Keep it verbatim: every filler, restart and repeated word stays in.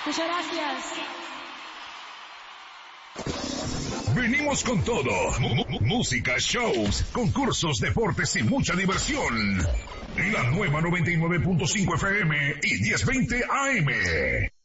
Muchas gracias. Venimos con todo. M- m- música, shows, concursos, deportes y mucha diversión. La nueva noventa y nueve punto cinco F M y diez veinte A M.